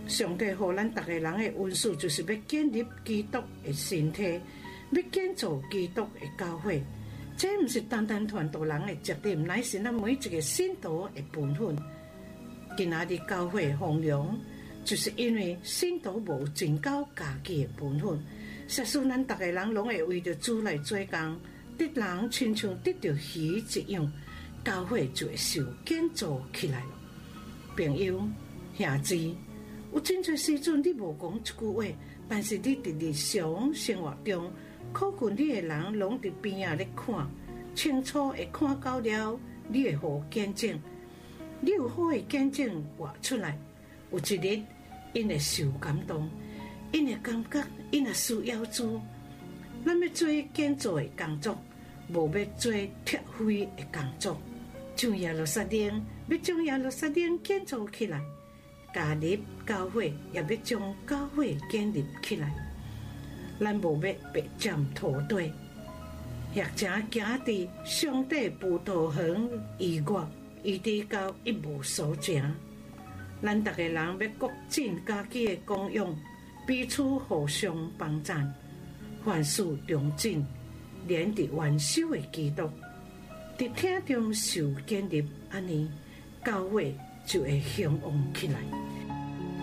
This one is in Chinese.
上帝予咱逐个人的恩赐，就是要建立基督的身体，要建造基督的教会。这毋是单单传道人的责任，乃是咱每一个信徒的本分。今仔日教会荒凉，就是因为信徒无尽到家己的本分。假使咱逐个人拢会为着主来做工，得人亲像得着鱼一样，教会就会受建造起来了。朋友兄姊，有真侪时阵你无讲一句话，但是你伫日常生活中，靠近你的人拢伫边仔咧看，清楚会看到了，你会好见证。你有好的见证活出来，有一日因会受感动，因会感觉因也需要主。咱要做建造的工作，无要做拆毁的工作。像耶路撒冷要将耶路撒冷建造起来，加入教会也要将教会建立起来。咱无要被占土地，或者行伫上帝葡萄园以外，伊直到一无所剩。咱逐个人要各尽家己的功用，彼此互相帮赞，凡事忠贞，连伫元首的基督。伫听中受建立，安尼教会就会兴旺起来。